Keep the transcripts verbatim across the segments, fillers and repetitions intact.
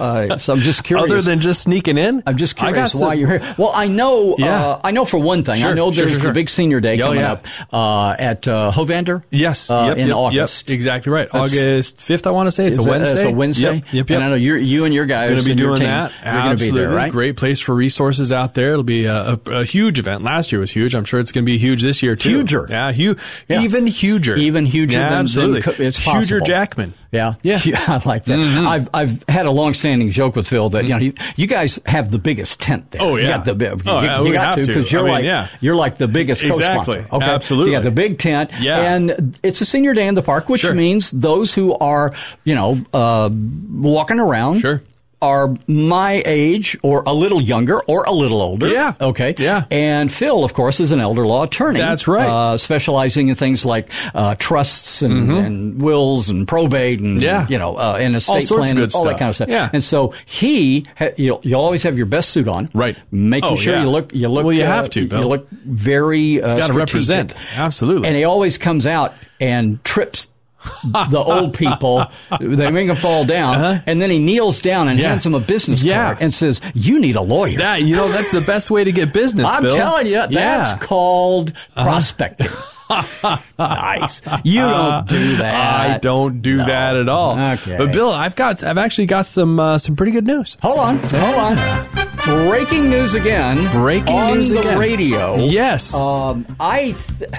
Uh, so I'm just curious. Other than just sneaking in? I'm just curious I got some, why you're here. Well, I know, yeah. uh, I know for one thing, sure, I know there's sure, sure, sure. the big senior day oh, coming yeah. up uh, at uh, Hovander. Yes. Uh, yep, in yep, August. Yep, exactly right. That's, August fifth, I want to say. It's a that, Wednesday. It's a Wednesday. Yep, yep, yep. And I know you're, you and your guys going to be and your doing team, that. You're going to be there, right? Great place for resources out there. It'll be a, a, a huge event. Last year was huge. I'm sure it's going to be huge this year, too. Huger. Yeah, hu- yeah. even huger. Even huger yeah, than, absolutely. than it's possible. Huger Jackman. Yeah. Yeah. yeah. I like that. Mm-hmm. I've I've had a long-standing joke with Phil that, you know, you, you guys have the biggest tent there. Oh, yeah. You got the, you, oh, you, yeah, you we got have to, because to. you're, I mean, like, yeah. you're like the biggest Exactly. co-sponsor. Okay? Absolutely. So you got the big tent. Yeah. And it's a senior day in the park, which Sure. means those who are, you know, uh, walking around. Sure. Are my age or a little younger or a little older. Yeah. Okay. Yeah. And Phil, of course, is an elder law attorney. That's right. Uh, specializing in things like uh, trusts and, mm-hmm. and wills and probate and, yeah. you know, uh, and estate all sorts planning, of good all stuff. that kind of stuff. Yeah. And so he, ha- you'll, you'll always have your best suit on. Right. Making oh, sure yeah. you look, you look, well, you uh, have to, Bill. You look very uh, you got to represent. Absolutely. And he always comes out and trips the old people, they make them fall down, uh-huh. and then he kneels down and yeah. hands them a business yeah. card and says, "You need a lawyer." That, you know, that's the best way to get business, I'm Bill. telling you, that's yeah. called prospecting. Uh-huh. Nice. You don't do that. I don't do no. that at all. Okay. But Bill, I've got, I've actually got some, uh, some pretty good news. Hold on, hold on. Breaking news again. Breaking on news the again. radio. Yes. Um, I. Th-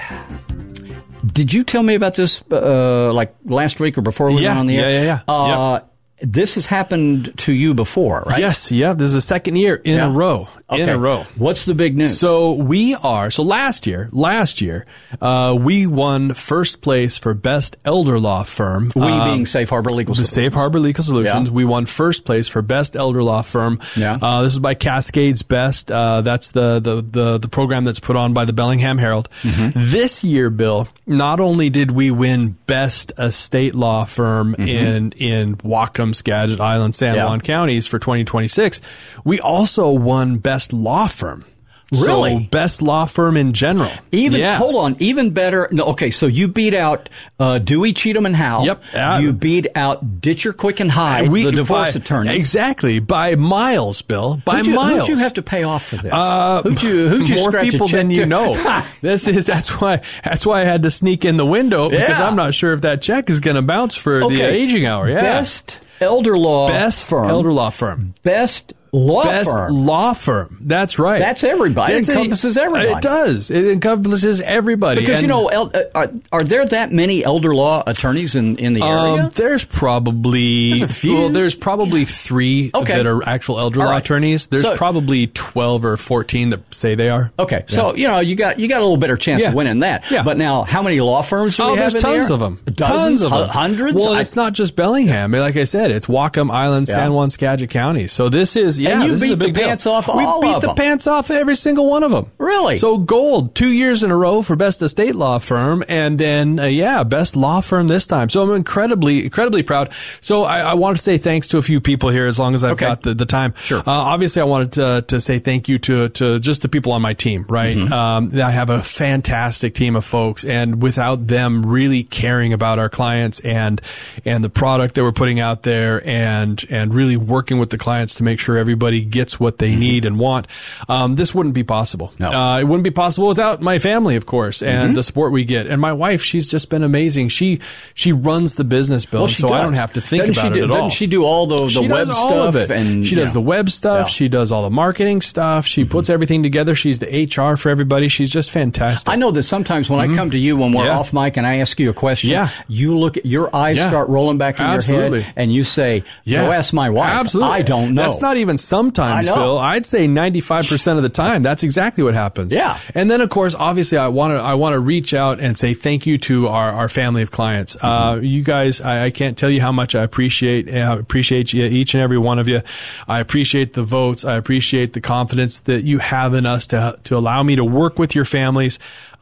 Did you tell me about this uh, like last week or before we yeah. went on the air? Yeah, yeah, yeah. Uh, yep. This has happened to you before, right? Yes, yeah. This is the second year in yeah. a row. Okay. In a row. What's the big news? So we are, so last year, last year, uh, we won first place for best elder law firm. We um, being Safe Harbor Legal the Solutions. Safe Harbor Legal Solutions. Yeah. We won first place for best elder law firm. Yeah. Uh, this is by Cascades Best. Uh, that's the, the, the, the program that's put on by the Bellingham Herald. Mm-hmm. This year, Bill, not only did we win best estate law firm mm-hmm. in, in Whatcom, Skagit, Island, San yeah. Juan counties for twenty twenty-six, we also won best law firm. Really? So best law firm in general. Even yeah. hold on, even better. No, okay, so you beat out uh, Dewey, Cheatham, and Howe. Yep. Uh, you beat out Ditcher, Quick, and Hyde, we, the divorce by, attorney. Exactly, by miles, Bill. By who'd you, miles. Who'd you have to pay off for this? Uh, who'd you? Who'd you more scratch people a check than you to? know. This is that's why that's why I had to sneak in the window because Yeah. I'm not sure if that check is going to bounce for Okay. the aging hour. Yeah. Best elder law Best firm. elder law firm. Best law Best firm. law firm. That's right. That's everybody. It That's encompasses a, everybody. It does. It encompasses everybody. Because, and, you know, el- uh, are, are there that many elder law attorneys in, in the area? Um, there's probably There's a few. Well, there's probably three Okay. that are actual elder All law right. attorneys. There's So- probably twelve or fourteen that say they are. Okay, so, you know, you got you got a little better chance Yeah. of winning that. Yeah. But now, how many law firms do Oh, we have there's in tons there? of them. Dozens? Tons of them. Hu- Hundreds? Well, I- it's not just Bellingham. Like I said, it's Whatcom Island, Yeah. San Juan, Skagit County. So this is, yeah, And you this beat is a big the deal. pants off we all beat of the them. pants off every single one of them. Really? So gold, two years in a row for best estate law firm, and then, uh, yeah, best law firm this time. So I'm incredibly, incredibly proud. So I, I want to say thanks to a few people here as long as I've Okay. got the, the time. Sure. Uh, obviously, I wanted to, to say thank you to, to just the people on my team, right? Mm-hmm. Um, I have a fantastic team of folks, and without them really caring about our clients and, and the product that we're putting out there and, and really working with the clients to make sure everybody gets what they mm-hmm. need and want, um, this wouldn't be possible. No. Uh, it wouldn't be possible without my family, of course, and Mm-hmm. the support we get. And my wife, she's just been amazing. She, she runs the business, Bill, Well, she so I does. don't have to think Doesn't about she it do, at all. Doesn't she do all the, the She web does all stuff? of it. And, she does yeah. the web stuff. Yeah. She does all the marketing stuff. She mm-hmm. puts everything together. She's the H R for everybody. She's just fantastic. I know that sometimes when Mm-hmm. I come to you when we're Yeah. off mic and I ask you a question, Yeah. you look at your eyes Yeah. start rolling back in Absolutely. your head and you say, Yeah. "Go ask my wife." Absolutely. I don't know. That's not even sometimes, I know. Bill. I'd say ninety-five percent of the time. That's exactly what happens. Yeah. And then, of course, obviously, I want to I want to reach out and say thank you to our, our family of clients. Mm-hmm. Uh, you guys, I, I can't tell you how much I appreciate uh, appreciate you, each and every one of you. I appreciate the votes. I appreciate the confidence that you have in us to to allow me to work with your families.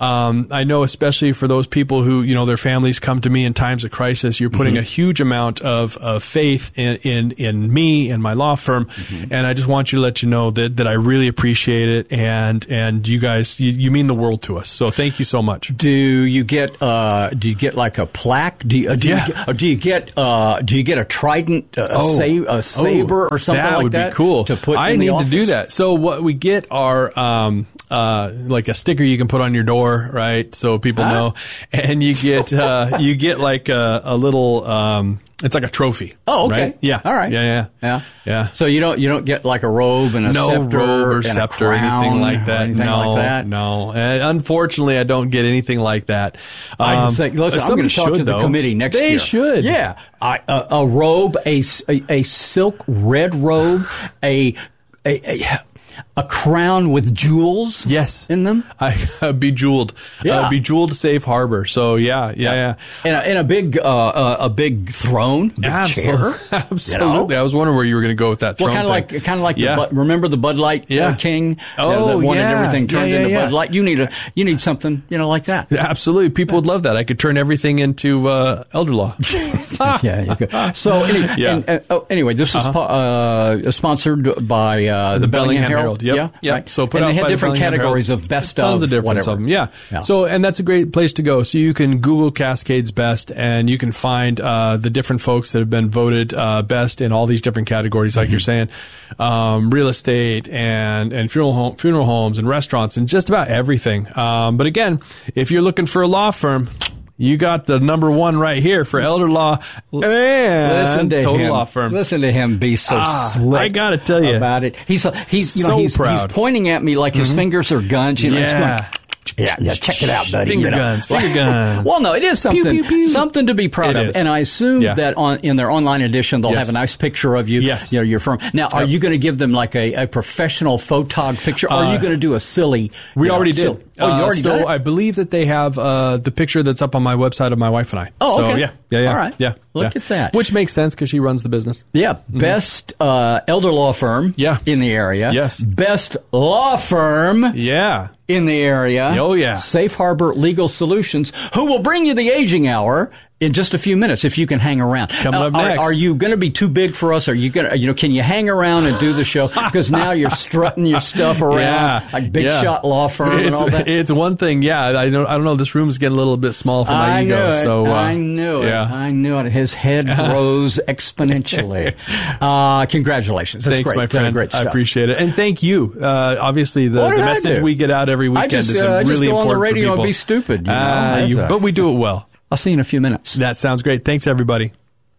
Um, I know especially for those people who, you know, their families come to me in times of crisis, you're putting mm-hmm. a huge amount of, of faith in, in, in me and my law firm. Mm-hmm. And I just want you to let you know that, that I really appreciate it. And, and you guys, you, you mean the world to us. So thank you so much. Do you get, uh, do you get like a plaque? Do you, uh, do, yeah. you, get, do you get, uh, do you get a trident, uh, oh. a, a saber oh, or something that like would that? Be cool. To put I in need the office? to do that. So what we get are, um, Uh, like a sticker you can put on your door, right? So people huh? know. And you get, uh, you get like a, a little, um, it's like a trophy. Oh, okay. Right? Yeah. All right. Yeah, yeah. Yeah. Yeah. So you don't, you don't get like a robe and a no scepter robe or and scepter a or anything like that. Anything no, like that? no. And unfortunately, I don't get anything like that. Um, I just think, listen, I'm going to talk should, to the though. committee next they year. They should. Yeah. I, a, a robe, a, a, a silk red robe, a, a, a A crown with jewels yes. in them? I, uh, bejeweled. Yeah. Uh, bejeweled safe harbor. So, yeah, yeah, yeah. And a, and a big uh, uh, a big throne, big Absolutely. chair. Absolutely. You know? I was wondering where you were going to go with that throne Well, kind of thing. like, kind of like yeah. the, remember the Bud Light yeah. uh, King? Oh, you know, that wanted yeah. everything turned yeah, yeah, into yeah. Bud Light. You need a, you need something, you know, like that. Absolutely. People would love that. I could turn everything into uh, elder law. yeah, you could. So, any, yeah. and, uh, oh, anyway, this is uh-huh. uh, sponsored by uh, the, the Bellingham, Bellingham Herald. Herald. Yep. Yeah, yep. right. So put and out they had by different the categories Herald. of best Tons of, of difference whatever. of them. Yeah. yeah. So, and that's a great place to go. So you can Google Cascades Best, and you can find uh, the different folks that have been voted uh, best in all these different categories, like mm-hmm. you're saying, um, real estate and and funeral home, funeral homes and restaurants and just about everything. Um, but again, if you're looking for a law firm, you got the number one right here for elder law and Listen to total him. law firm. Listen to him be so ah, slick. I got to tell you about it. He's he's you so know he's, proud. he's pointing at me like his mm-hmm. fingers are guns. You know, yeah. he's going, Yeah, yeah, check it out, buddy. Finger you know. guns, finger guns. Well, no, it is something, pew, pew, pew. something to be proud It of. is. And I assume yeah. that on in their online edition, they'll yes. have a nice picture of you, yes. you know, your firm. Now, are yep. you going to give them like a, a professional photog picture, or uh, are you going to do a silly? We you already know, did. Silly, oh, you already uh, so did. I believe that they have uh, the picture that's up on my website of my wife and I. Oh, so, okay. yeah, yeah, yeah. All right. Yeah. Look yeah. at that. Which makes sense because she runs the business. Yeah, mm-hmm. best uh, elder law firm yeah. in the area. Yes. Best law firm yeah. in the area. Oh, yeah. Safe Harbor Legal Solutions, who will bring you the aging hour in just a few minutes if you can hang around. Coming uh, up are, next. Are you going to be too big for us? Are you going to, you know, can you hang around and do the show? Because now you're strutting your stuff around yeah. like big yeah. shot law firm it's, and all that. It's one thing. Yeah. I don't, I don't know. This room's getting a little bit small for my I ego. Knew it. So, uh, I knew it. Yeah. I knew it. His head grows exponentially. Uh, congratulations. That's Thanks, great. my friend. Great stuff. I appreciate it. And thank you. Uh, obviously, the, What the did I message do? we get out every weekend I just, is uh, really just go important on the radio for people. and be stupid. You know? uh, you, a, but we do it well. I'll see you in a few minutes. That sounds great. Thanks, everybody.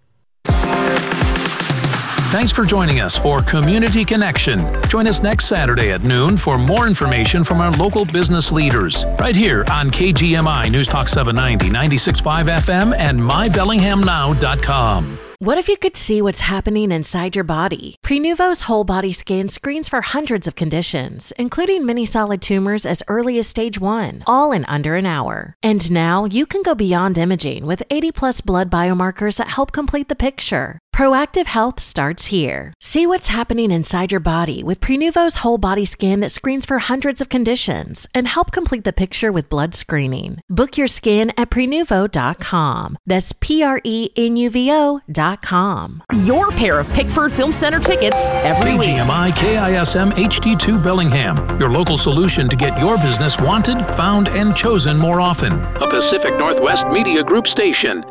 Thanks for joining us for Community Connection. Join us next Saturday at noon for more information from our local business leaders. Right here on K G M I News Talk seven ninety, ninety-six point five F M and my bellingham now dot com. What if you could see what's happening inside your body? Prenuvo's whole body scan screens for hundreds of conditions, including many solid tumors as early as stage one, all in under an hour. And now you can go beyond imaging with eighty plus blood biomarkers that help complete the picture. Proactive health starts here. See what's happening inside your body with Prenuvo's whole body scan that screens for hundreds of conditions and help complete the picture with blood screening. Book your scan at prenuvo dot com. That's P R E N U V O dot com. Your pair of Pickford Film Center tickets every week. K G M I K I S M H D two Bellingham, your local solution to get your business wanted, found, and chosen more often. A Pacific Northwest Media Group station.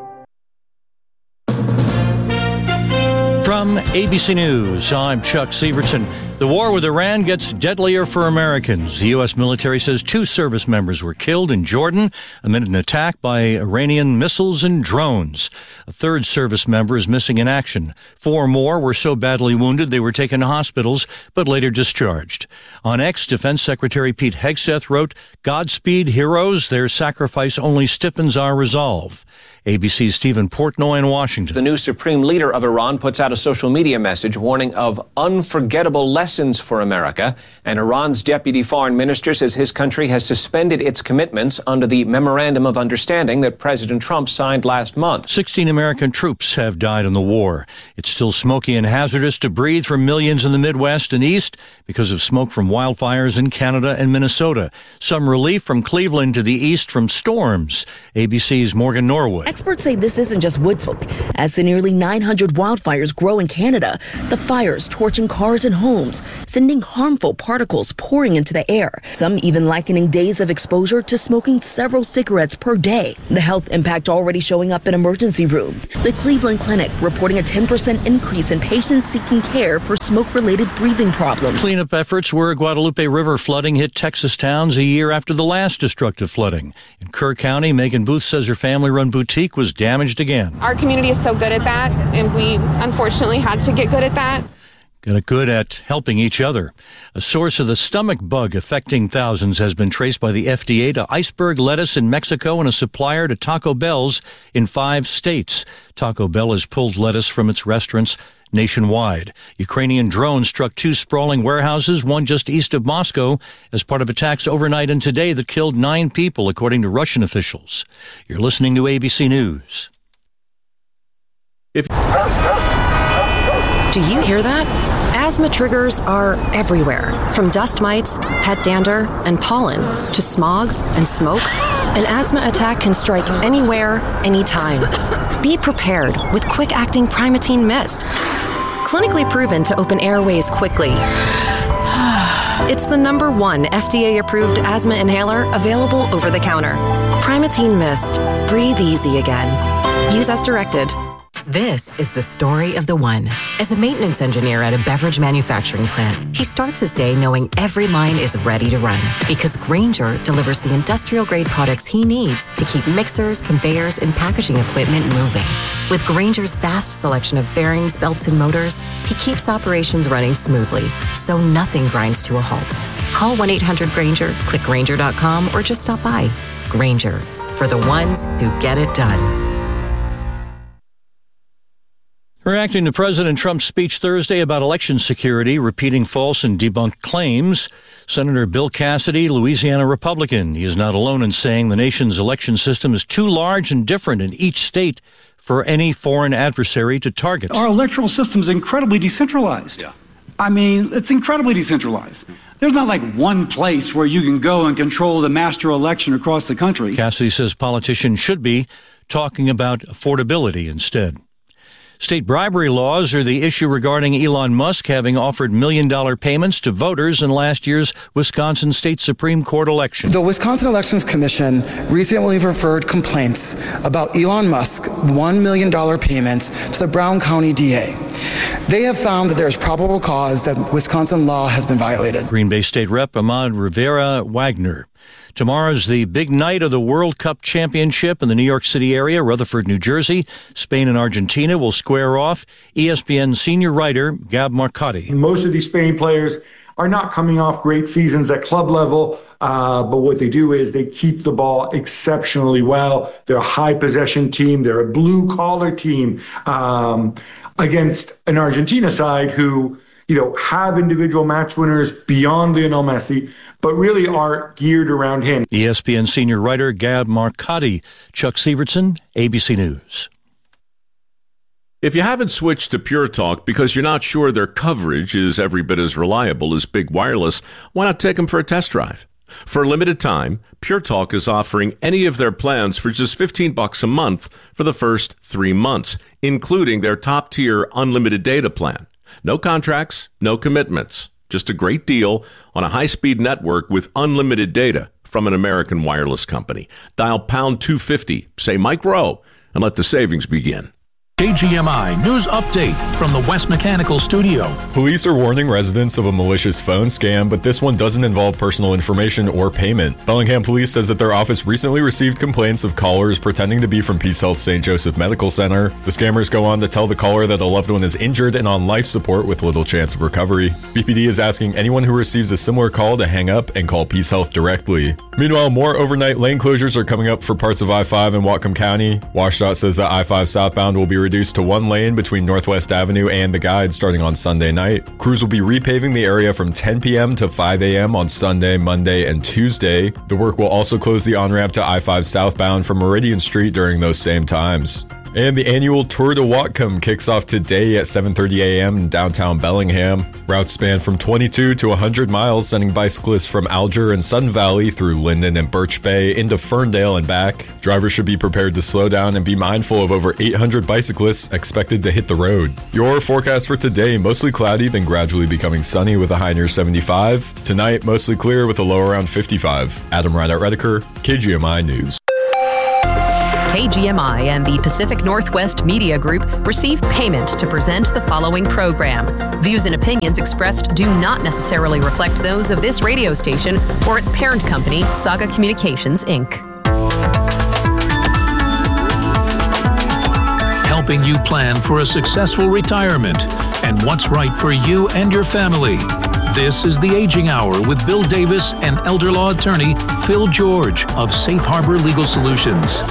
From A B C News, I'm Chuck Sievertson. The war with Iran gets deadlier for Americans. The U S military says two service members were killed in Jordan amid an attack by Iranian missiles and drones. A third service member is missing in action. Four more were so badly wounded they were taken to hospitals, but later discharged. On X, Defense Secretary Pete Hegseth wrote, "Godspeed, heroes. Their sacrifice only stiffens our resolve." A B C's Stephen Portnoy in Washington. The new supreme leader of Iran puts out a social media message warning of unforgettable lessons lessons for America. And Iran's deputy foreign minister says his country has suspended its commitments under the Memorandum of Understanding that President Trump signed last month. sixteen American troops have died in the war. It's still smoky and hazardous to breathe for millions in the Midwest and East because of smoke from wildfires in Canada and Minnesota. Some relief from Cleveland to the east from storms. A B C's Morgan Norwood. Experts say this isn't just wood smoke. As the nearly nine hundred wildfires grow in Canada, the fires torching cars and homes, sending harmful particles pouring into the air. Some even likening days of exposure to smoking several cigarettes per day. The health impact already showing up in emergency rooms. The Cleveland Clinic reporting a ten percent increase in patients seeking care for smoke-related breathing problems. Cleanup efforts where Guadalupe River flooding hit Texas towns a year after the last destructive flooding. In Kerr County, Megan Booth says her family-run boutique was damaged again. Our community is so good at that, and we unfortunately had to get good at that. Got good at helping each other. A source of the stomach bug affecting thousands has been traced by the F D A to iceberg lettuce in Mexico and a supplier to Taco Bell's in five states. Taco Bell has pulled lettuce from its restaurants nationwide. Ukrainian drones struck two sprawling warehouses, one just east of Moscow, as part of attacks overnight and today that killed nine people, according to Russian officials. You're listening to A B C News. If Do you hear that? Asthma triggers are everywhere, from dust mites, pet dander, and pollen, to smog and smoke. An asthma attack can strike anywhere, anytime. Be prepared with quick-acting Primatene Mist. Clinically proven to open airways quickly. It's the number one F D A-approved asthma inhaler available over the counter. Primatene Mist. Breathe easy again. Use as directed. This is the story of the one. As a maintenance engineer at a beverage manufacturing plant, he starts his day knowing every line is ready to run because Grainger delivers the industrial-grade products he needs to keep mixers, conveyors, and packaging equipment moving. With Grainger's vast selection of bearings, belts, and motors, he keeps operations running smoothly, so nothing grinds to a halt. Call one eight hundred Grainger, click Grainger dot com, or just stop by. Grainger, for the ones who get it done. Reacting to President Trump's speech Thursday about election security, repeating false and debunked claims, Senator Bill Cassidy, Louisiana Republican. He is not alone in saying the nation's election system is too large and different in each state for any foreign adversary to target. Our electoral system is incredibly decentralized. Yeah. I mean, it's incredibly decentralized. There's not like one place where you can go and control the master election across the country. Cassidy says politicians should be talking about affordability instead. State bribery laws are the issue regarding Elon Musk having offered million-dollar payments to voters in last year's Wisconsin State Supreme Court election. The Wisconsin Elections Commission recently referred complaints about Elon Musk's one million dollars payments to the Brown County D A. They have found that there is probable cause that Wisconsin law has been violated. Green Bay State Rep Ahmad Rivera Wagner. Tomorrow's the big night of the World Cup Championship in the New York City area, Rutherford, New Jersey. Spain and Argentina will square off. E S P N senior writer Gab Marcotti. Most of these Spain players are not coming off great seasons at club level, uh, but what they do is they keep the ball exceptionally well. They're a high possession team. They're a blue-collar team um, against an Argentina side who, you know, have individual match winners beyond Lionel Messi, but really are geared around him. E S P N senior writer Gab Marcotti. Chuck Sievertson, A B C News. If you haven't switched to Pure Talk because you're not sure their coverage is every bit as reliable as Big Wireless, why not take them for a test drive? For a limited time, Pure Talk is offering any of their plans for just fifteen bucks a month for the first three months, including their top-tier unlimited data plan. No contracts, no commitments. Just a great deal on a high-speed network with unlimited data from an American wireless company. Dial pound two fifty, say Mike Rowe, and let the savings begin. K G M I News Update from the West Mechanical Studio. Police are warning residents of a malicious phone scam, but this one doesn't involve personal information or payment. Bellingham Police says that their office recently received complaints of callers pretending to be from Peace Health Saint Joseph Medical Center. The scammers go on to tell the caller that a loved one is injured and on life support with little chance of recovery. B P D is asking anyone who receives a similar call to hang up and call Peace Health directly. Meanwhile, more overnight lane closures are coming up for parts of I five in Whatcom County. WashDOT says that I five southbound will be reduced reduced to one lane between Northwest Avenue and the Guide starting on Sunday night. Crews will be repaving the area from ten p.m. to five a.m. on Sunday, Monday, and Tuesday. The work will also close the on-ramp to I five southbound from Meridian Street during those same times. And the annual Tour de Whatcom kicks off today at seven thirty a.m. in downtown Bellingham. Routes span from twenty-two to one hundred miles, sending bicyclists from Alger and Sun Valley through Linden and Birch Bay into Ferndale and back. Drivers should be prepared to slow down and be mindful of over eight hundred bicyclists expected to hit the road. Your forecast for today, mostly cloudy, then gradually becoming sunny with a high near seventy-five. Tonight, mostly clear with a low around fifty-five. Adam Reinert-Redeker, K G M I News. K G M I and the Pacific Northwest Media Group receive payment to present the following program. Views and opinions expressed do not necessarily reflect those of this radio station or its parent company, Saga Communications, Incorporated. Helping you plan for a successful retirement and what's right for you and your family. This is The Aging Hour with Bill Davis and elder law attorney Phil George of Safe Harbor Legal Solutions.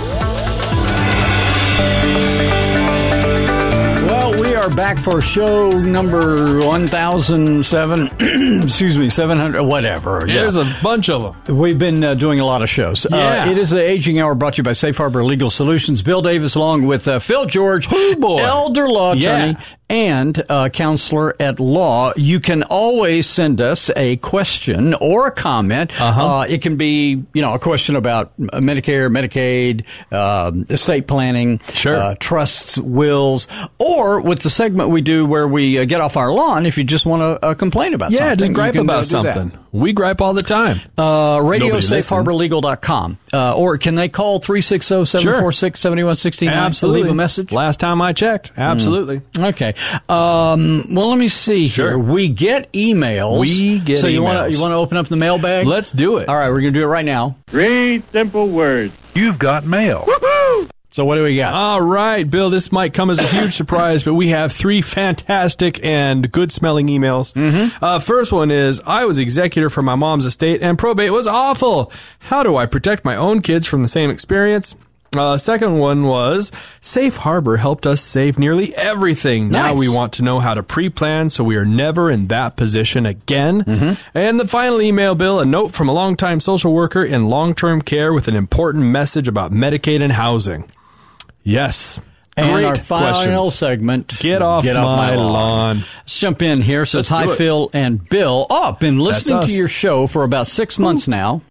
Are back for show number one thousand seven, excuse me, seven hundred, whatever. Yeah. There's a bunch of them. We've been uh, doing a lot of shows. Yeah. Uh, it is the Aging Hour brought to you by Safe Harbor Legal Solutions. Bill Davis along with uh, Phil George, oh boy. elder law attorney. Yeah. And uh, counselor at law. You can always send us a question or a comment. Uh-huh. Uh, it can be, you know, a question about Medicare, Medicaid, uh, estate planning, sure. uh, trusts, wills, or with the segment we do where we uh, get off our lawn. If you just want to uh, complain about yeah, something, just gripe you can, about uh, something. We gripe all the time. Uh, radio safe harbor legal dot com. Uh, or can they call three six zero, seven four six, seven one one six nine Absolutely. to leave a message? Last time I checked. Absolutely. Mm. Okay. Um, well, let me see sure. here. We get emails. We get so you emails. want to you want to open up the mailbag? Let's do it. All right, we're going to do it right now. Three simple words. You've got mail. Woohoo! So what do we got? All right, Bill, this might come as a huge surprise, but we have three fantastic and good-smelling emails. Mm-hmm. Uh, first one is, I was executor for my mom's estate, and probate was awful. How do I protect my own kids from the same experience? Uh, second one was, Safe Harbor helped us save nearly everything. Nice. Now we want to know how to pre-plan so we are never in that position again. Mm-hmm. And the final email, Bill, a note from a longtime social worker in long-term care with an important message about Medicaid and housing. Yes. And Great our final questions. segment, Get off, Get my, off my lawn. lawn. Let's jump in here. So it's Let's Hi, do it. Phil and Bill. Oh, I've been listening That's to us. your show for about six months now.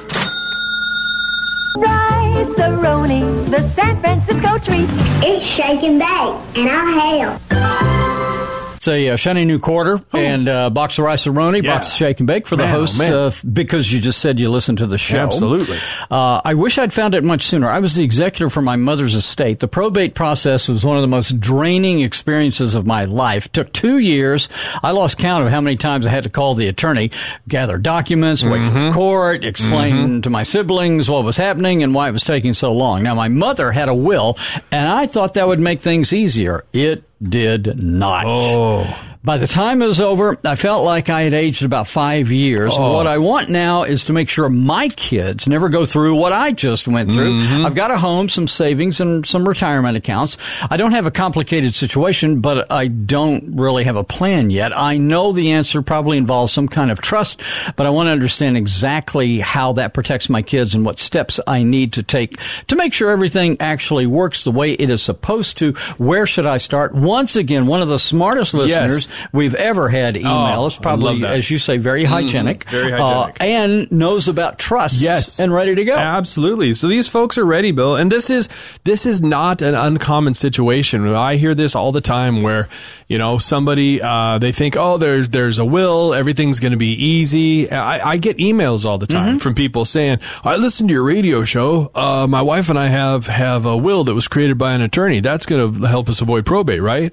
Rice-a-roni, the San Francisco treat. It's shake and bake, and I'll help. It's a uh, shiny new quarter and uh, box of rice-a-roni, Yeah. box of shake and bake for the Man, oh, host man. uh, because you just said you listened to the show. Absolutely. Uh, I wish I'd found it much sooner. I was the executor for my mother's estate. The probate process was one of the most draining experiences of my life. It took two years. I lost count of how many times I had to call the attorney, gather documents, wait Mm-hmm. for court, explain Mm-hmm. to my siblings what was happening and why it was taking so long. Now, my mother had a will, and I thought that would make things easier. It did not. Oh. By the time it was over, I felt like I had aged about five years. Oh. What I want now is to make sure my kids never go through what I just went through. Mm-hmm. I've got a home, some savings, and some retirement accounts. I don't have a complicated situation, but I don't really have a plan yet. I know the answer probably involves some kind of trust, but I want to understand exactly how that protects my kids and what steps I need to take to make sure everything actually works the way it is supposed to. Where should I start? Once again, one of the smartest listeners Yes. we've ever had email. Oh, It's I love probably, that. as you say, very hygienic. Mm-hmm. Very hygienic. Uh, and knows about trust. Yes. And ready to go. Absolutely. So these folks are ready, Bill. And this is this is not an uncommon situation. I hear this all the time where, you know, somebody, uh, they think, oh, there's there's a will, everything's going to be easy. I, I get emails all the time Mm-hmm. from people saying, I listened to your radio show. Uh, my wife and I have, have a will that was created by an attorney. That's going to help us avoid probate, right?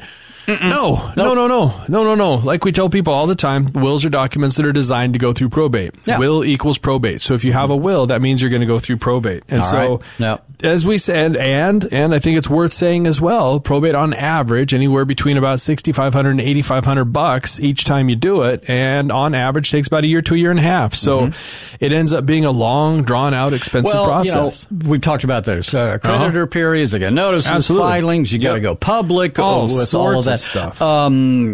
No, no, no, no, no, no, no. Like we tell people all the time, wills are documents that are designed to go through probate. Yeah. Will equals probate. So if you have a will, that means you're going to go through probate. And All so, right. Yep. as we said, and and I think it's worth saying as well, probate on average anywhere between about sixty-five hundred and eighty-five hundred bucks each time you do it, and on average takes about a year to a year and a half. So mm-hmm. it ends up being a long, drawn out, expensive well, process. You know, we've talked about this. Uh, creditor uh-huh. periods, they got notices, Absolutely. filings, you got to yep. go public all with sorts all of that of stuff. Um,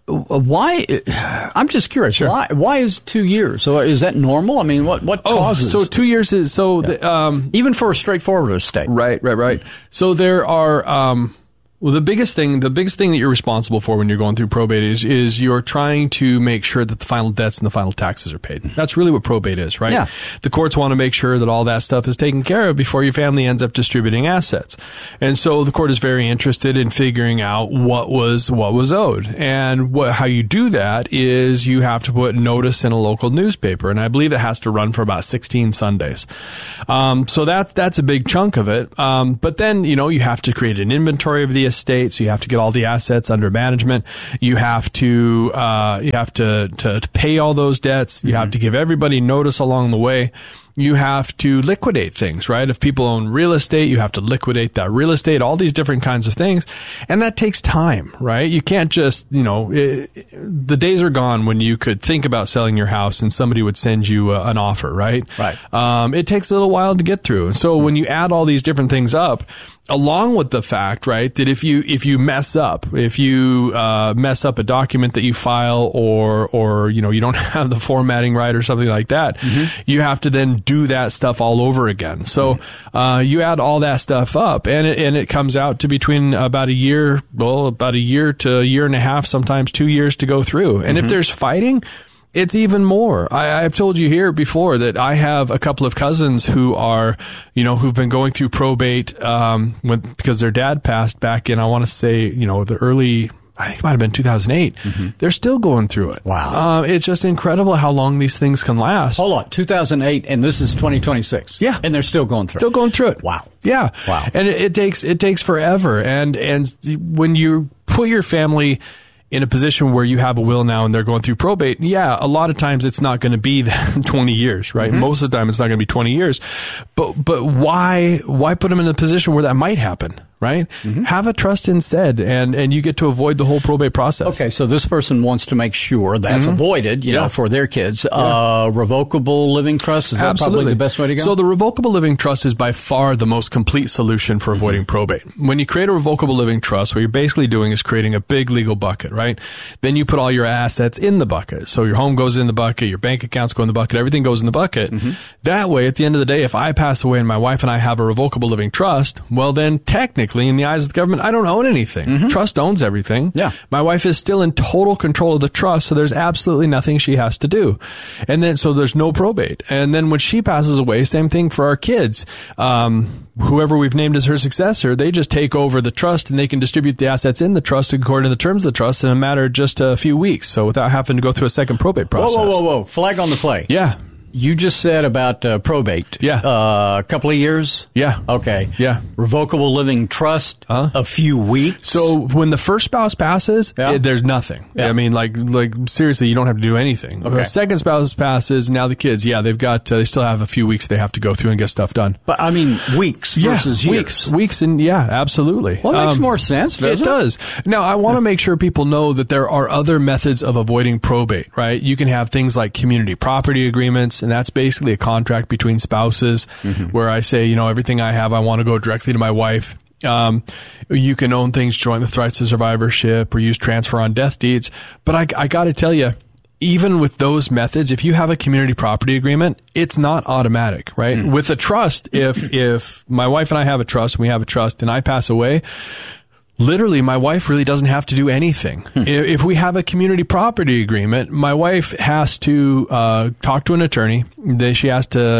why? I'm just curious. Sure. Why? Why is two years? So is that normal? I mean, what what oh, causes? So two years is so yeah. the, um, even for a straightforward estate. Right, right, right. So there are. Um, Well, the biggest thing, the biggest thing that you're responsible for when you're going through probate is, is you're trying to make sure that the final debts and the final taxes are paid. That's really what probate is, right? Yeah. The courts want to make sure that all that stuff is taken care of before your family ends up distributing assets. And so the court is very interested in figuring out what was, what was owed. And what, how you do that is you have to put notice in a local newspaper. And I believe it has to run for about sixteen Sundays. Um, so that's, that's a big chunk of it. Um, but then, you know, you have to create an inventory of the estate, so you have to get all the assets under management. You have to uh, you have to, to to pay all those debts. You mm-hmm. have to give everybody notice along the way. You have to liquidate things, right? If people own real estate, you have to liquidate that real estate, all these different kinds of things. And that takes time, right? You can't just, you know, it, it, the days are gone when you could think about selling your house and somebody would send you a, an offer, right? Right. Um, it takes a little while to get through. And so when you add all these different things up, along with the fact, right, that if you if you mess up, if you uh, mess up a document that you file, or or you know you don't have the formatting right or something like that, mm-hmm. you have to then do that stuff all over again. So uh, you add all that stuff up, and it, and it comes out to between about a year, well, about a year to a year and a half, sometimes two years to go through. And mm-hmm. if there's fighting, it's even more. I, I've told you here before that I have a couple of cousins who are, you know, who've been going through probate um, when, because their dad passed back in, I want to say, you know, the early, I think it might have been two thousand eight. Mm-hmm. They're still going through it. Wow. Uh, it's just incredible how long these things can last. Hold on, two thousand eight, and this is twenty twenty-six. Yeah. And they're still going through Still it. going through it. Wow. Yeah. Wow. And it, it takes, it takes forever. And, and when you put your family in a position where you have a will now and they're going through probate, yeah, a lot of times it's not going to be twenty years, right? Mm-hmm. Most of the time it's not going to be twenty years. But but why why put them in a position where that might happen, right? Mm-hmm. Have a trust instead, and, and you get to avoid the whole probate process. Okay, so this person wants to make sure that's mm-hmm. avoided, you yeah. know, for their kids. Yeah. Uh, revocable living trust, is that Absolutely. probably the best way to go? So the revocable living trust is by far the most complete solution for avoiding mm-hmm. probate. When you create a revocable living trust, what you're basically doing is creating a big legal bucket, right? Then you put all your assets in the bucket. So your home goes in the bucket, your bank accounts go in the bucket, everything goes in the bucket. Mm-hmm. That way, at the end of the day, if I pass away and my wife and I have a revocable living trust, well then technically, in the eyes of the government, I don't own anything. Mm-hmm. Trust owns everything. Yeah. My wife is still in total control of the trust, so there's absolutely nothing she has to do. And then, so there's no probate. And then when she passes away, same thing for our kids. Um, whoever we've named as her successor, they just take over the trust and they can distribute the assets in the trust according to the terms of the trust in a matter of just a few weeks. So without having to go through a second probate process. Whoa, whoa, whoa, whoa. Flag on the play. Yeah. You just said about uh, probate. Yeah. Uh, a couple of years? Yeah. Okay. Yeah. Revocable living trust, uh, a few weeks? So when the first spouse passes, yeah. it, there's nothing. Yeah. I mean, like, like seriously, you don't have to do anything. Okay. The second spouse passes, now the kids, yeah, they've got, uh, they still have a few weeks they have to go through and get stuff done. But I mean, weeks yeah, versus weeks. years. Weeks, and yeah, absolutely. Well, it makes um, more sense, doesn't it? It does. Now, I want to make sure people know that there are other methods of avoiding probate, right? You can have things like community property agreements, and that's basically a contract between spouses mm-hmm. where I say, you know, everything I have, I want to go directly to my wife. Um, you can own things joint with rights to survivorship or use transfer on death deeds. But I, I got to tell you, even with those methods, if you have a community property agreement, it's not automatic, right? Mm. With a trust, if, if my wife and I have a trust and we have a trust and I pass away, literally, my wife really doesn't have to do anything. Hmm. If we have a community property agreement, my wife has to uh, talk to an attorney. Then she has to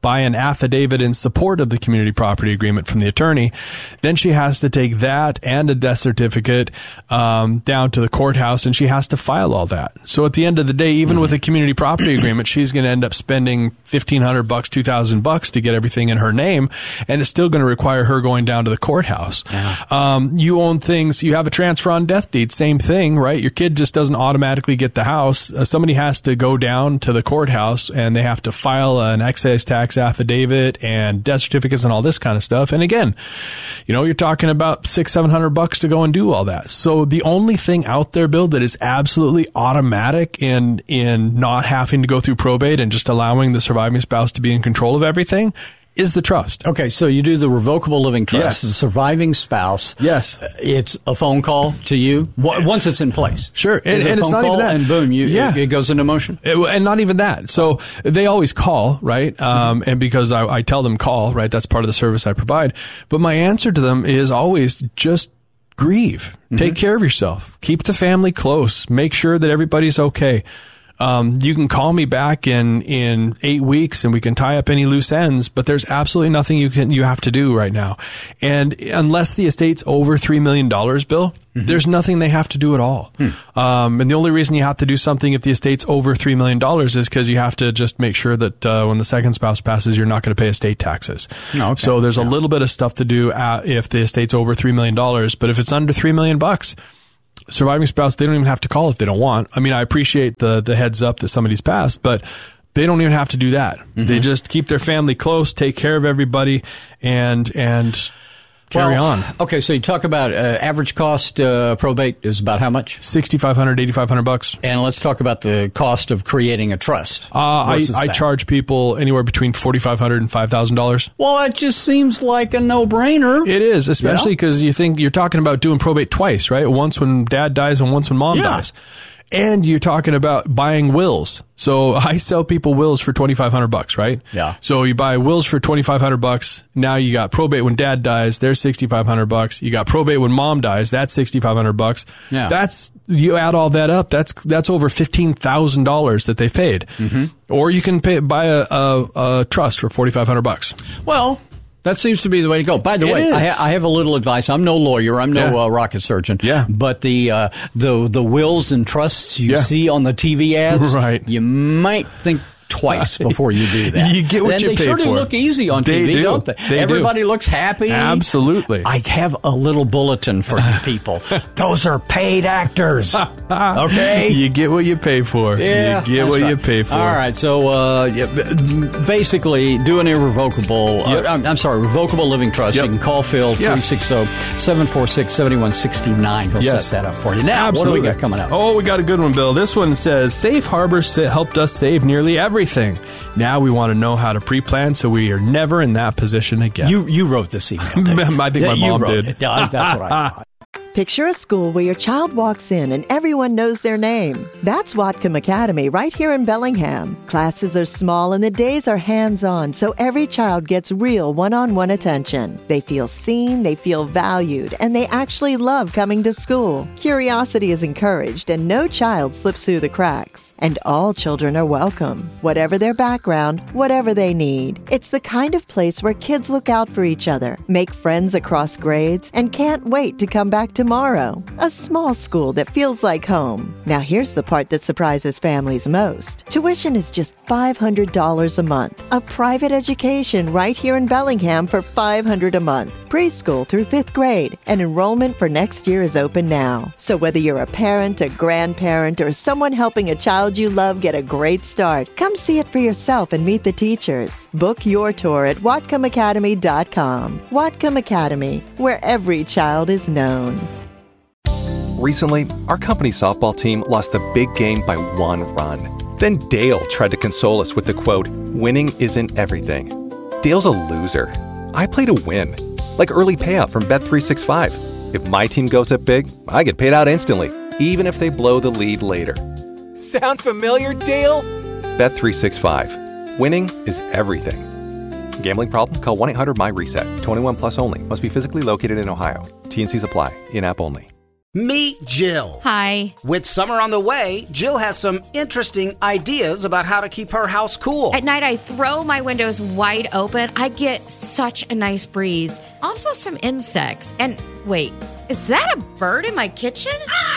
by an affidavit in support of the community property agreement from the attorney. Then she has to take that and a death certificate um, down to the courthouse, and she has to file all that. So at the end of the day, even mm-hmm. with a community property agreement, she's going to end up spending fifteen hundred bucks, two thousand bucks to get everything in her name, and it's still going to require her going down to the courthouse. Yeah. Um, you own things, you have a transfer on death deed, same thing, right? Your kid just doesn't automatically get the house. Uh, somebody has to go down to the courthouse and they have to file an excise tax affidavit and death certificates and all this kind of stuff. And again, you know, you're talking about six, seven hundred bucks to go and do all that. So the only thing out there, Bill, that is absolutely automatic in in not having to go through probate and just allowing the surviving spouse to be in control of everything is the trust. Okay, so you do the revocable living trust, yes. the surviving spouse. Yes. It's a phone call to you once it's in place. Sure. And, it's, and it's not even that. And boom, you, yeah. it, it goes into motion. It, and not even that. So they always call, right? Um, mm-hmm. And because I, I tell them call, right? That's part of the service I provide. But my answer to them is always just grieve. Mm-hmm. Take care of yourself. Keep the family close. Make sure that everybody's okay. Um, you can call me back in, in eight weeks and we can tie up any loose ends, but there's absolutely nothing you can, you have to do right now. And unless the estate's over three million dollars, Bill, mm-hmm. there's nothing they have to do at all. Hmm. Um, and the only reason you have to do something if the estate's over three million dollars is because you have to just make sure that, uh, when the second spouse passes, you're not going to pay estate taxes. Oh, okay. So there's yeah. a little bit of stuff to do at, if the estate's over three million dollars, but if it's under three million bucks, surviving spouse, they don't even have to call if they don't want. I mean, I appreciate the the heads up that somebody's passed, but they don't even have to do that. Mm-hmm. They just keep their family close, take care of everybody, and and carry well, on. Okay, so you talk about uh, average cost uh, probate is about how much? sixty-five hundred, eighty-five hundred bucks. And let's talk about the cost of creating a trust. Uh, I, I charge people anywhere between forty-five hundred and five thousand dollars. Well, that just seems like a no-brainer. It is, especially because you think you're talking about doing probate twice, right? Once when dad dies and once when mom yeah. dies. And you're talking about buying wills. So I sell people wills for twenty-five hundred bucks, right? Yeah. So you buy wills for twenty-five hundred bucks. Now you got probate when dad dies. There's sixty-five hundred bucks. You got probate when mom dies. That's sixty-five hundred bucks. Yeah. That's, you add all that up. That's, that's over fifteen thousand dollars that they paid. Mm-hmm. Or you can pay, buy a, a, a trust for forty-five hundred bucks. Well, that seems to be the way to go. By the It way, is. I, ha- I have a little advice. I'm no lawyer. I'm no Yeah. uh, rocket surgeon. Yeah. But the uh, the the wills and trusts you Yeah. see on the T V ads, Right. you might think twice before you do that. You get what and you they pay sort of for. look easy on They T V, do. don't they? They Everybody do. looks happy. Absolutely. I have a little bulletin for you people. Those are paid actors. Okay? You get what you pay for. Yeah, You get that's what right. you pay for. All right, so uh, yeah, b- basically, do an irrevocable, uh, Yep. I'm, I'm sorry, revocable living trust. Yep. You can call Phil, Yeah. three six zero, seven four six, seven one six nine. He'll Yes. set that up for you. Now, Absolutely. what do we got coming up? Oh, we got a good one, Bill. This one says, Safe Harbor sa- helped us save nearly everything. Now we want to know how to pre-plan so we are never in that position again. You you wrote this email, didn't you? I think Yeah, my you mom wrote did. it. Yeah, I- that's what I thought. Picture a school where your child walks in and everyone knows their name. That's Whatcom Academy right here in Bellingham. Classes are small and the days are hands-on, so every child gets real one-on-one attention. They feel seen, they feel valued, and they actually love coming to school. Curiosity is encouraged and no child slips through the cracks. And all children are welcome, whatever their background, whatever they need. It's the kind of place where kids look out for each other, make friends across grades, and can't wait to come back tomorrow. A small school that feels like home. Now here's the part that surprises families most. Tuition is just five hundred dollars a month. A private education right here in Bellingham for five hundred dollars a month. Preschool through fifth grade. And enrollment for next year is open now. So whether you're a parent, a grandparent, or someone helping a child you love get a great start, come see it for yourself and meet the teachers. Book your tour at Whatcom Academy dot com. Whatcom Academy, where every child is known. Recently, our company softball team lost the big game by one run. Then Dale tried to console us with the quote, "Winning isn't everything." Dale's a loser. I play to win. Like early payout from Bet three sixty-five. If my team goes up big, I get paid out instantly, even if they blow the lead later. Sound familiar, Dale? Bet three sixty-five. Winning is everything. Gambling problem? Call one eight hundred M Y RESET. twenty-one plus only. Must be physically located in Ohio. T and C's apply. In-app only. Meet Jill. Hi. With summer on the way, Jill has some interesting ideas about how to keep her house cool. At night, I throw my windows wide open. I get such a nice breeze. Also, some insects. And wait, is that a bird in my kitchen?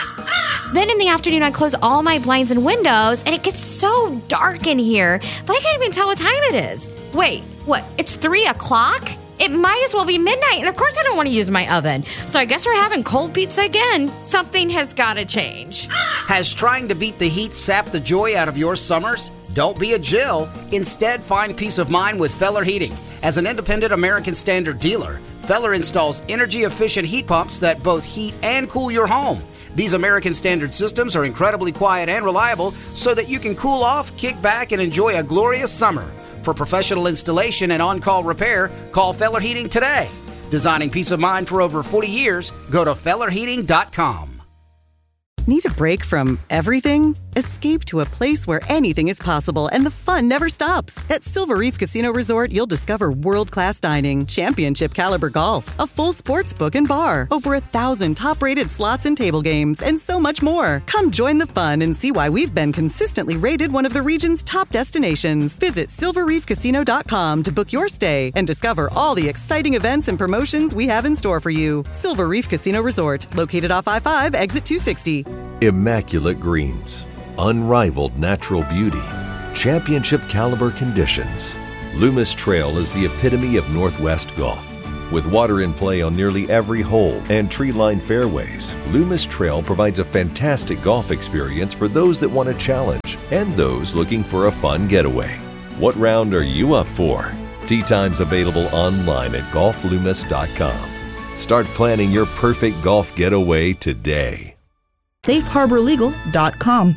Then in the afternoon, I close all my blinds and windows, and it gets so dark in here that I can't even tell what time it is. Wait, what? It's three o'clock? It might as well be midnight, and of course I don't want to use my oven. So I guess we're having cold pizza again. Something has got to change. Has trying to beat the heat sapped the joy out of your summers? Don't be a Jill. Instead, find peace of mind with Feller Heating. As an independent American Standard dealer, Feller installs energy-efficient heat pumps that both heat and cool your home. These American Standard systems are incredibly quiet and reliable so that you can cool off, kick back, and enjoy a glorious summer. For professional installation and on-call repair, call Feller Heating today. Designing peace of mind for over forty years, go to feller heating dot com. Need a break from everything? Escape to a place where anything is possible and the fun never stops. At Silver Reef Casino Resort, you'll discover world-class dining, championship caliber golf, a full sports book and bar, over a thousand top-rated slots and table games, and so much more. Come join the fun and see why we've been consistently rated one of the region's top destinations. Visit silver reef casino dot com to book your stay and discover all the exciting events and promotions we have in store for you. Silver Reef Casino Resort, located off I five, exit two sixty. Immaculate greens, unrivaled natural beauty, championship caliber conditions. Loomis Trail is the epitome of Northwest golf. With water in play on nearly every hole and tree-lined fairways, Loomis Trail provides a fantastic golf experience for those that want a challenge and those looking for a fun getaway. What round are you up for? Tee times available online at golf loomis dot com. Start planning your perfect golf getaway today. safe harbor legal dot com.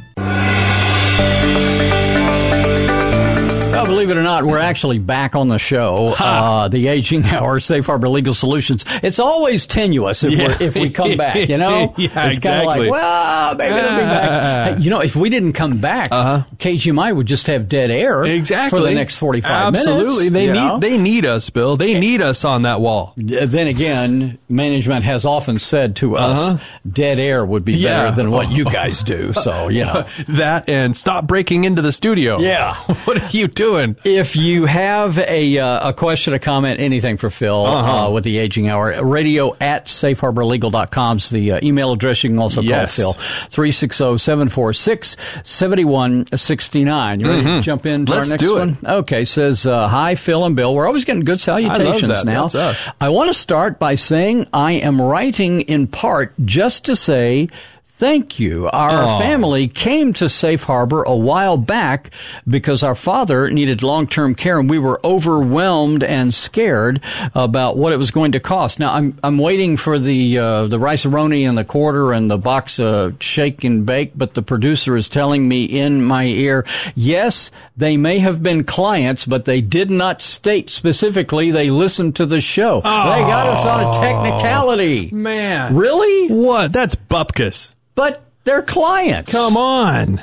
Well, believe it or not, we're actually back on the show. Uh, the Aging Hour, Safe Harbor Legal Solutions. It's always tenuous if, Yeah. we're, if we come back, you know? Yeah, it's kind of exactly. like, well, maybe it'll be back. Hey, you know, if we didn't come back, uh-huh. K G M I would just have dead air Exactly. for the next forty-five Absolutely. minutes. Absolutely. They you need know? they need us, Bill. They need us on that wall. Then again, management has often said to us, Uh-huh. dead air would be Yeah. better than what you guys do. So, you know. That and stop breaking into the studio. Yeah. What are you doing? If you have a uh, a question, a comment, anything for Phil Uh-huh. uh, with the Aging Hour, radio at safe harbor legal dot com is the uh, email address. You can also Yes. call Phil, three six zero, seven four six, seven one six nine. You ready Mhm. to jump into Let's our next do it. one? Okay, says, uh, hi, Phil and Bill. We're always getting good salutations I love that. now. That's us. I want to start by saying I am writing in part just to say thank you. Our Aw. family came to Safe Harbor a while back because our father needed long-term care and we were overwhelmed and scared about what it was going to cost. Now, I'm I'm waiting for the uh, the rice-a-roni and the quarter and the box of shake and bake, but the producer is telling me in my ear, yes, they may have been clients, but they did not state specifically they listened to the show. They got us on a technicality. Man. Really? What? That's bupkis. But they're clients. Come on.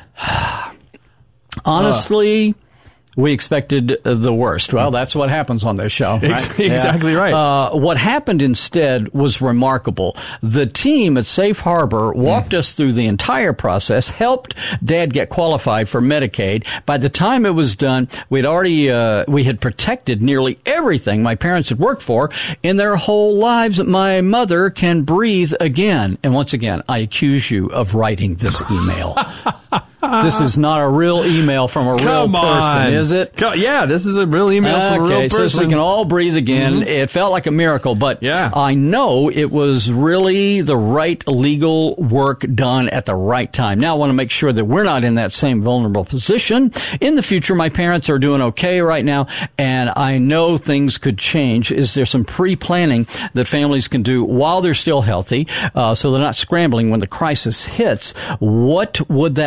Honestly, we expected the worst. Well, that's what happens on this show. Ex- Right? exactly Yeah. right. Uh, what happened instead was remarkable. The team at Safe Harbor walked mm. us through the entire process, helped Dad get qualified for Medicaid. By the time it was done, we'd already uh, we had protected nearly everything my parents had worked for in their whole lives. My mother can breathe again. And once again, I accuse you of writing this email. This is not a real email from a Come real person, on. is it? Co- Yeah, this is a real email okay, from a real it says person. we can all breathe again. Mm-hmm. It felt like a miracle, but yeah. I know it was really the right legal work done at the right time. Now I want to make sure that we're not in that same vulnerable position. In the future, my parents are doing okay right now, and I know things could change. Is there some pre-planning that families can do while they're still healthy, uh, so they're not scrambling when the crisis hits? What would that look like?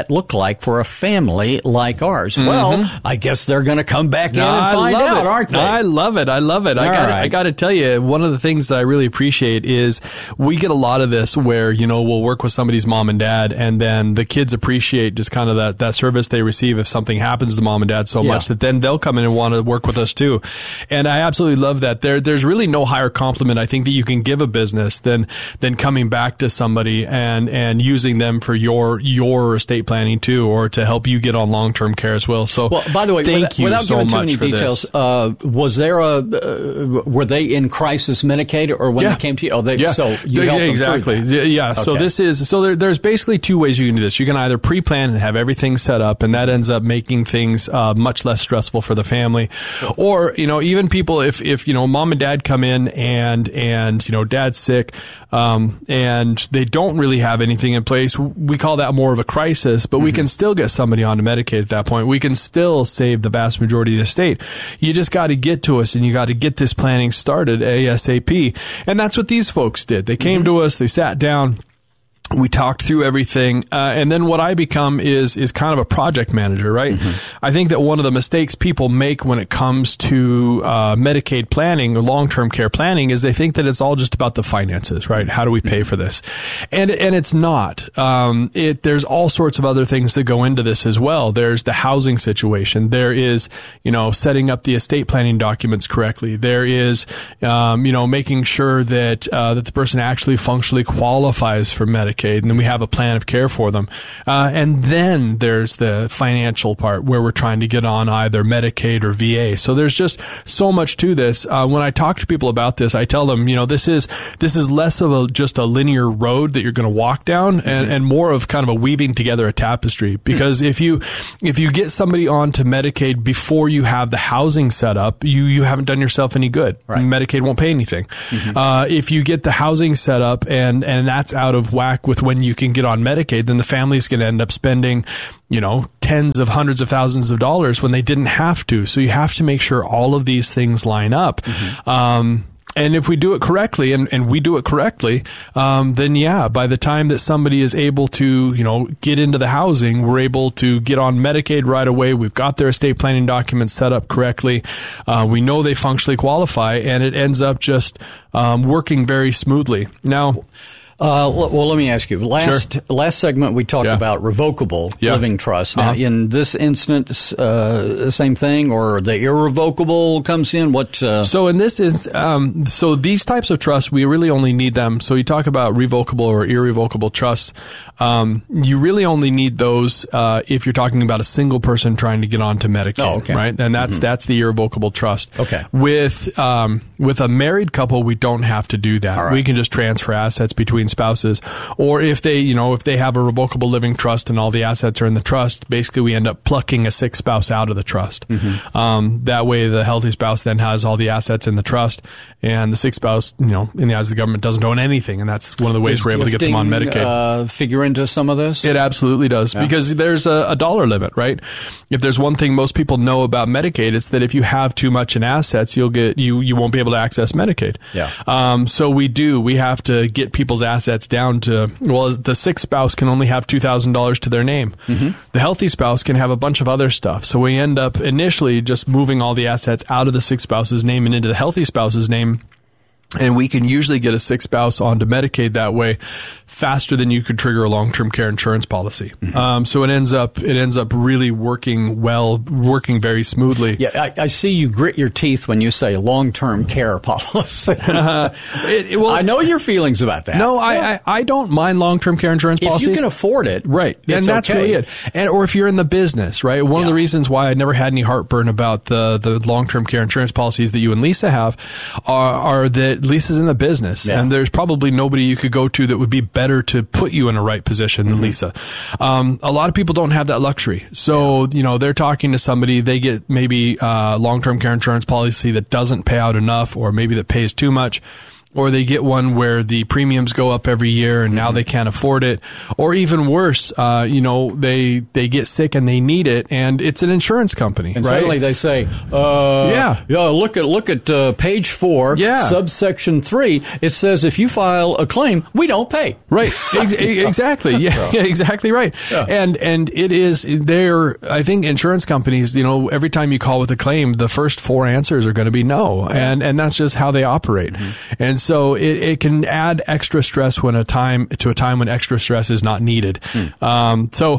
like for a family like ours? Mm-hmm. Well, I guess they're going to come back in No, and I find love out, it. aren't they? I love it. I love it. I All got. right. I got to tell you, one of the things that I really appreciate is we get a lot of this where, you know, we'll work with somebody's mom and dad, and then the kids appreciate just kind of that that service they receive if something happens to mom and dad so Yeah. much that then they'll come in and want to work with us too. And I absolutely love that. There, there's really no higher compliment I think that you can give a business than than coming back to somebody and and using them for your your estate planning too, or to help you get on long term care as well. So, well, by the way, thank without, you without so giving too much many for details, this. uh, was there a uh, were they in crisis Medicaid or when Yeah. they came to you? Oh, they Yeah. so you Yeah, helped them exactly. through that. Yeah. So Okay. this is so there, there's basically two ways you can do this. You can either pre-plan and have everything set up, and that ends up making things uh, much less stressful for the family. Or you know, even people if if you know mom and dad come in and and you know dad's sick, um, and they don't really have anything in place, we call that more of a crisis. But mm-hmm. we can still get somebody onto Medicaid at that point. We can still save the vast majority of the state. You just got to get to us, and you got to get this planning started ASAP. And that's what these folks did. They came mm-hmm. to us, they sat down, we talked through everything, uh, and then what I become is is kind of a project manager, right? Mm-hmm. I think that one of the mistakes people make when it comes to uh, Medicaid planning or long-term care planning is they think that it's all just about the finances, right? How do we pay for this? And and it's not. Um, it there's all sorts of other things that go into this as well. There's the housing situation. There is, you know, setting up the estate planning documents correctly. There is, um, you know, making sure that uh, that the person actually functionally qualifies for Medicaid. And then we have a plan of care for them. Uh, and then there's the financial part where we're trying to get on either Medicaid or V A. So there's just so much to this. Uh, when I talk to people about this, I tell them, you know, this is, this is less of a, just a linear road that you're going to walk down and, mm-hmm. and more of kind of a weaving together a tapestry. Because mm-hmm. if you, if you get somebody onto Medicaid before you have the housing set up, you, you haven't done yourself any good. Right. Medicaid won't pay anything. Mm-hmm. Uh, if you get the housing set up and, and that's out of whack with when you can get on Medicaid, then the family's going to end up spending, you know, tens of hundreds of thousands of dollars when they didn't have to. So you have to make sure all of these things line up. Mm-hmm. Um, And if we do it correctly, and, and we do it correctly, um, then yeah, by the time that somebody is able to, you know, get into the housing, we're able to get on Medicaid right away. We've got their estate planning documents set up correctly. Uh, we know they functionally qualify, and it ends up just um, working very smoothly. Now, Uh, well, let me ask you. Last sure. last segment, we talked yeah. about revocable yeah. living trusts. Now, uh-huh. in this instance, uh, same thing, or the irrevocable comes in? What? Uh... So in this is um, so these types of trusts, we really only need them. So you talk about revocable or irrevocable trusts. Um, you really only need those uh, if you're talking about a single person trying to get onto Medicaid, oh, okay. right? And that's mm-hmm. that's the irrevocable trust. Okay. With um, with a married couple, we don't have to do that. Right. We can just transfer assets between spouses, or if they, you know, if they have a revocable living trust and all the assets are in the trust, basically we end up plucking a sick spouse out of the trust. Mm-hmm. Um, that way the healthy spouse then has all the assets in the trust, and the sick spouse, you know, in the eyes of the government doesn't own anything, and that's one of the ways Does we're able to get them on Medicaid. Uh, figure into some of this? It absolutely does, yeah. because there's a, a dollar limit, right? If there's one thing most people know about Medicaid, it's that if you have too much in assets, you'll get you you won't be able to access Medicaid. Yeah. Um, so we do we have to get people's assets down to, well, the sick spouse can only have two thousand dollars to their name. Mm-hmm. The healthy spouse can have a bunch of other stuff. So we end up initially just moving all the assets out of the sick spouse's name and into the healthy spouse's name. And we can usually get a sick spouse onto Medicaid that way faster than you could trigger a long-term care insurance policy. Mm-hmm. Um, so it ends up it ends up really working well, working very smoothly. Yeah, I, I see you grit your teeth when you say long-term care policy. uh, it, it, well, I know your feelings about that. No, I, I, I don't mind long-term care insurance if policies. If you can afford it, right? And that's okay. really it. And or if you're in the business, right? One yeah. of the reasons why I never had any heartburn about the the long-term care insurance policies that you and Lisa have are, are that Lisa's in the business. Yeah. And there's probably nobody you could go to that would be better to put you in a right position than mm-hmm. Lisa. Um, a lot of people don't have that luxury. So, yeah. you know, they're talking to somebody, they get maybe a long-term care insurance policy that doesn't pay out enough, or maybe that pays too much. or they get one where the premiums go up every year and now they can't afford it, or even worse, uh, you know, they they get sick and they need it, and it's an insurance company, and right? suddenly they say, uh, yeah, yeah, look at look at uh, page four, yeah. subsection three. It says if you file a claim, we don't pay. Right, Ex- exactly, yeah, yeah, exactly right. Yeah. And and it is there. I think insurance companies, you know, every time you call with a claim, the first four answers are going to be no, yeah. and and that's just how they operate, mm-hmm. and so it, it can add extra stress when a time to a time when extra stress is not needed. Mm. Um, so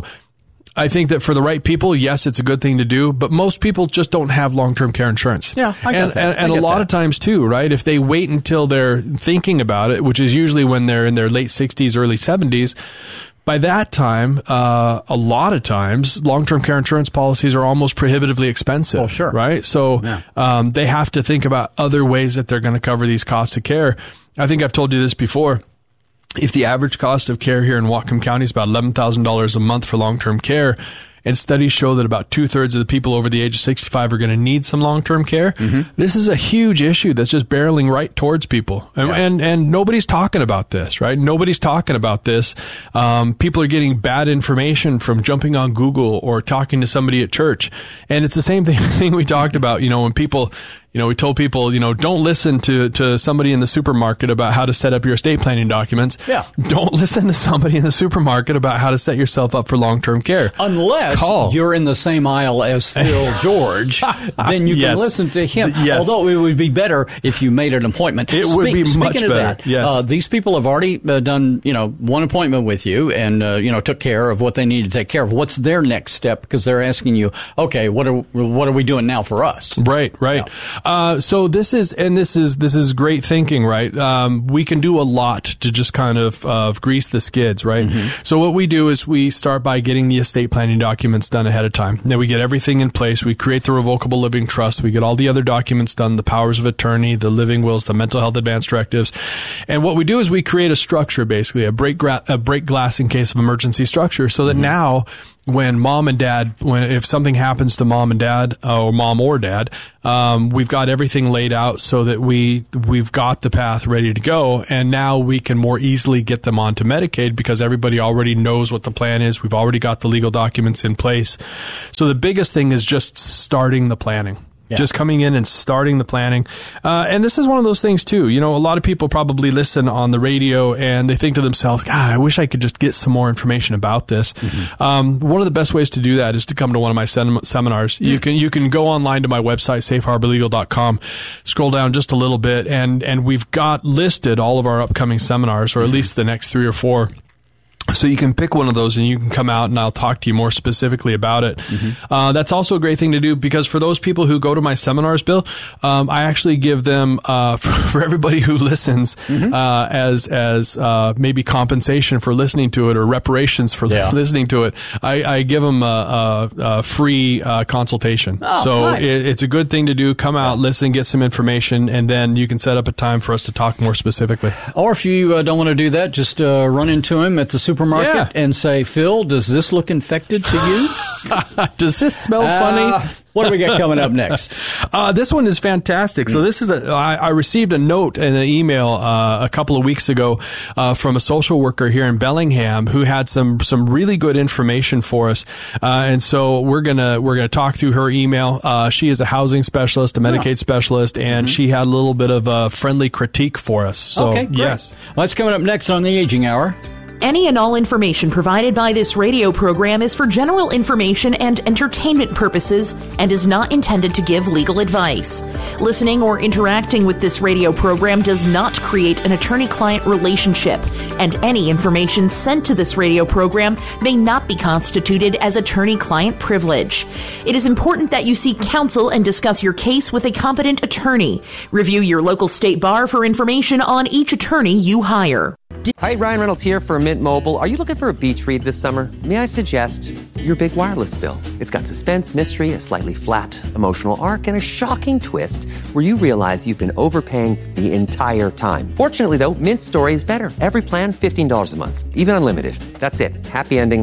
I think that for the right people, yes, it's a good thing to do, but most people just don't have long-term care insurance. Yeah, I get and, that. And, and I get a lot that. of times too, right? If they wait until they're thinking about it, which is usually when they're in their late sixties, early seventies, by that time, uh, a lot of times, long-term care insurance policies are almost prohibitively expensive. Oh, sure. Right? So yeah. um, they have to think about other ways that they're going to cover these costs of care. I think I've told you this before. If the average cost of care here in Whatcom County is about eleven thousand dollars a month for long-term care, and studies show that about two-thirds of the people over the age of sixty-five are going to need some long-term care, mm-hmm. this is a huge issue that's just barreling right towards people. And, yeah. and and nobody's talking about this, right? Nobody's talking about this. Um, people are getting bad information from jumping on Google or talking to somebody at church. And it's the same thing, thing we talked about, you know, when people... You know, we told people, you know, don't listen to, to somebody in the supermarket about how to set up your estate planning documents. Yeah. Don't listen to somebody in the supermarket about how to set yourself up for long-term care. Unless Call. you're in the same aisle as Phil George, then you Yes. can listen to him. Yes. Although it would be better if you made an appointment. It would be Speaking much of better. That, Yes. uh, these people have already uh, done, you know, one appointment with you and, uh, you know, took care of what they need to take care of. What's their next step? Because they're asking you, okay, what are what are we doing now for us? Right, right. Yeah. Uh, so this is, and this is, this is great thinking, right? Um, we can do a lot to just kind of, uh, grease the skids, right? Mm-hmm. So what we do is we start by getting the estate planning documents done ahead of time. Then we get everything in place. We create the revocable living trust. We get all the other documents done, the powers of attorney, the living wills, the mental health advance directives. And what we do is we create a structure, basically a break, gra- a break glass in case of emergency structure, so that mm-hmm. now when mom and dad, when if something happens to mom and dad, uh, or mom or dad, um, we've got everything laid out so that we we've got the path ready to go, and now we can more easily get them onto Medicaid because everybody already knows what the plan is. We've already got the legal documents in place. So the biggest thing is just starting the planning. Yeah. Just coming in and starting the planning. Uh, and this is one of those things too. You know, a lot of people probably listen on the radio and they think to themselves, God, I wish I could just get some more information about this. Mm-hmm. Um, one of the best ways to do that is to come to one of my sem- seminars. Mm-hmm. You can, you can go online to my website, safe harbor legal dot com, scroll down just a little bit, and, and we've got listed all of our upcoming seminars, or at least the next three or four. So you can pick one of those and you can come out and I'll talk to you more specifically about it. Mm-hmm. Uh, that's also a great thing to do because for those people who go to my seminars, Bill, um, I actually give them, uh, for, for everybody who listens, mm-hmm. uh, as, as, uh, maybe compensation for listening to it or reparations for yeah. listening to it. I, I give them a, a, a free, uh, consultation. Oh, so nice. it, it's a good thing to do. Come out, yeah. listen, get some information, and then you can set up a time for us to talk more specifically. Or if you uh, don't want to do that, just, uh, run into him at the super Supermarket yeah. and say, Phil, does this look infected to you? Does this smell uh, funny? What do we got coming up next? Uh, this one is fantastic. So this is a, I, I received a note and an email, uh, a couple of weeks ago, uh, from a social worker here in Bellingham who had some, some really good information for us. Uh, and so we're gonna, we're gonna talk through her email. Uh, she is a housing specialist, a Medicaid oh. specialist, and mm-hmm. she had a little bit of a friendly critique for us. So, okay, great. yes. Well, that's coming up next on the Aging Hour. Any and all information provided by this radio program is for general information and entertainment purposes and is not intended to give legal advice. Listening or interacting with this radio program does not create an attorney-client relationship, and any information sent to this radio program may not be constituted as attorney-client privilege. It is important that you seek counsel and discuss your case with a competent attorney. Review your local state bar for information on each attorney you hire. Hi, Ryan Reynolds here for Mint Mobile. Are you looking for a beach read this summer? May I suggest your big wireless bill? It's got suspense, mystery, a slightly flat emotional arc, and a shocking twist where you realize you've been overpaying the entire time. Fortunately, though, Mint's story is better. Every plan, fifteen dollars a month, even unlimited. That's it. Happy ending.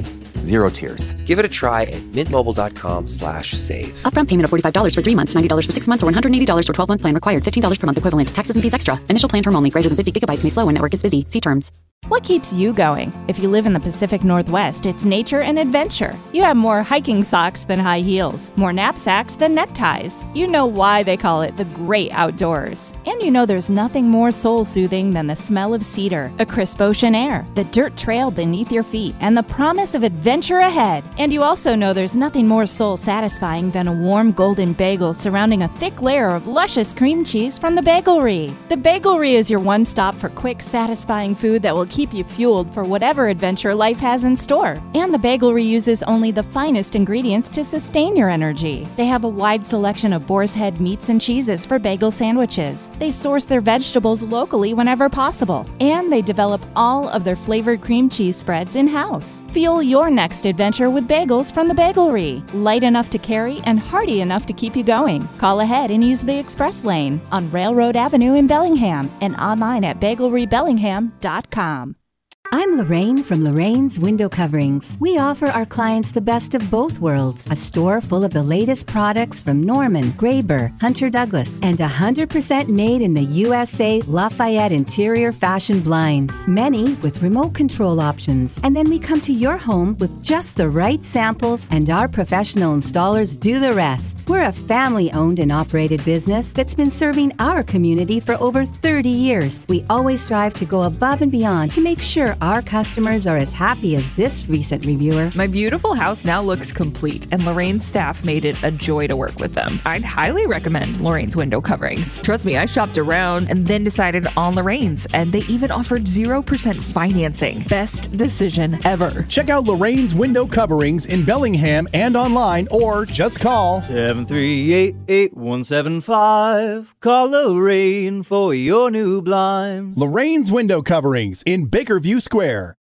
Zero tiers. Give it a try at mintmobile.com slash save. Upfront payment of forty-five dollars for three months, ninety dollars for six months, or one hundred eighty dollars for twelve-month plan required. fifteen dollars per month equivalent. Taxes and fees extra. Initial plan term only. Greater than fifty gigabytes may slow when network is busy. See terms. What keeps you going? If you live in the Pacific Northwest, it's nature and adventure. You have more hiking socks than high heels, more knapsacks than neckties. You know why they call it the great outdoors. And you know there's nothing more soul-soothing than the smell of cedar, a crisp ocean air, the dirt trail beneath your feet, and the promise of adventure ahead. And you also know there's nothing more soul-satisfying than a warm golden bagel surrounding a thick layer of luscious cream cheese from the Bagelry. The Bagelry is your one-stop for quick, satisfying food that will keep you fueled for whatever adventure life has in store. And the Bagelry uses only the finest ingredients to sustain your energy. They have a wide selection of boar's head meats and cheeses for bagel sandwiches. They source their vegetables locally whenever possible. And they develop all of their flavored cream cheese spreads in-house. Fuel your next adventure with bagels from the Bagelry. Light enough to carry and hearty enough to keep you going. Call ahead and use the express lane on Railroad Avenue in Bellingham and online at bagelry bellingham dot com. I'm Lorraine from Lorraine's Window Coverings. We offer our clients the best of both worlds. A store full of the latest products from Norman, Graber, Hunter Douglas, and one hundred percent made in the U S A Lafayette interior fashion blinds. Many with remote control options. And then we come to your home with just the right samples, and our professional installers do the rest. We're a family-owned and operated business that's been serving our community for over thirty years. We always strive to go above and beyond to make sure our customers are as happy as this recent reviewer. My beautiful house now looks complete, and Lorraine's staff made it a joy to work with them. I'd highly recommend Lorraine's Window Coverings. Trust me, I shopped around and then decided on Lorraine's, and they even offered zero percent financing. Best decision ever. Check out Lorraine's Window Coverings in Bellingham and online, or just call seven three eight, eight one seven five. Call Lorraine for your new blinds. Lorraine's Window Coverings in Bakerview Square.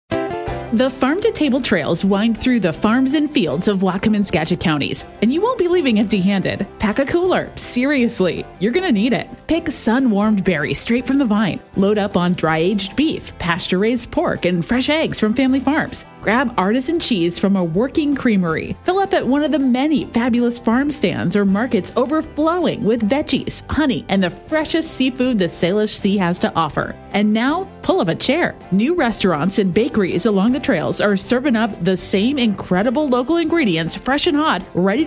The farm-to-table trails wind through the farms and fields of Whatcom and Skagit counties, and you won't be leaving empty-handed. Pack a cooler. Seriously, you're going to need it. Pick sun-warmed berries straight from the vine. Load up on dry-aged beef, pasture-raised pork, and fresh eggs from family farms. Grab artisan cheese from a working creamery. Fill up at one of the many fabulous farm stands or markets overflowing with veggies, honey, and the freshest seafood the Salish Sea has to offer. And now, pull up a chair. New restaurants and bakeries along the trails are serving up the same incredible local ingredients, fresh and hot, ready to